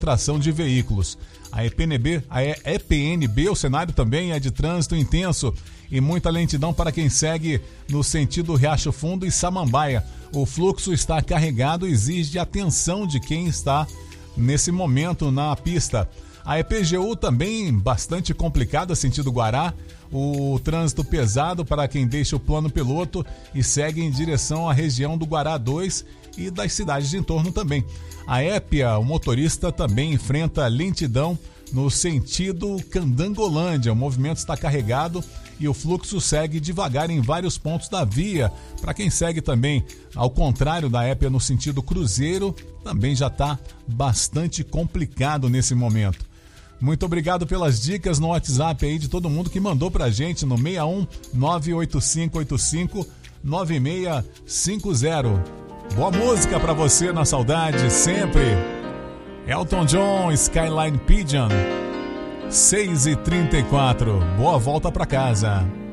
tração de veículos. A EPNB, o cenário também é de trânsito intenso e muita lentidão para quem segue no sentido Riacho Fundo e Samambaia. O fluxo está carregado e exige atenção de quem está nesse momento na pista. A EPGU também bastante complicada, sentido Guará. O trânsito pesado para quem deixa o plano piloto e segue em direção à região do Guará 2 e das cidades de entorno também. A Épia, o motorista também enfrenta lentidão no sentido Candangolândia. O movimento está carregado e o fluxo segue devagar em vários pontos da via. Para quem segue também, ao contrário da Épia no sentido Cruzeiro, também já está bastante complicado nesse momento. Muito obrigado pelas dicas no WhatsApp aí de todo mundo que mandou pra gente no 61 98585 9650. Boa música pra você na saudade sempre. Elton John, Skyline Pigeon, 6h34. Boa volta pra casa.